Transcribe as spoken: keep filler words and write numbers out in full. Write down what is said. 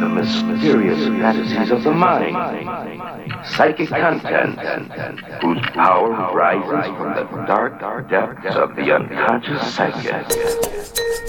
the mysterious fantasies of the mind, psychic content, whose power rises from the dark depths of the unconscious psyche.